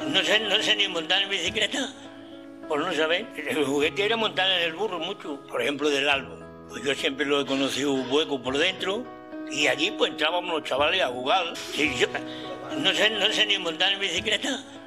No sé ni montar en bicicleta, por no saber. El juguete era montar en el burro mucho, por ejemplo del árbol. Pues yo siempre lo he conocido hueco por dentro y allí pues entrábamos los chavales a jugar. Sí, no sé ni montar en bicicleta.